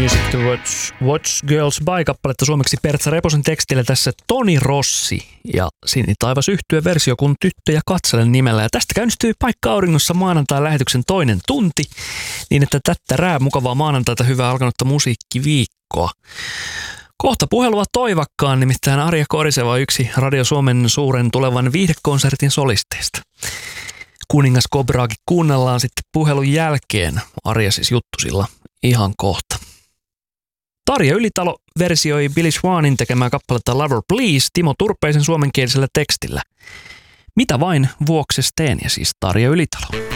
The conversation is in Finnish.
Music to Watch Girls By-kappaletta suomeksi Pertsa Reposen tekstillä tässä Toni Rossi ja Sinitaivas yhtye versio kun Tyttöjä katselen nimellä. Ja tästä käynnistyy Paikka Auringossa maanantai-lähetyksen toinen tunti, niin että tättärää mukavaa maanantaita, hyvää alkanutta musiikkiviikkoa. Kohta puhelua toivakkaan, nimittäin Arja Koriseva, yksi Radio Suomen suuren tulevan viihdekonsertin solisteista. Kuningas Kobraakin kuunnellaan sitten puhelun jälkeen. Arja siis juttusilla ihan kohta. Tarja Ylitalo versioi Billy Swanin tekemää kappaletta Lover Please Timo Turpeisen suomenkielisellä tekstillä. Mitä vain vuokses teen, ja siis Tarja Ylitalo.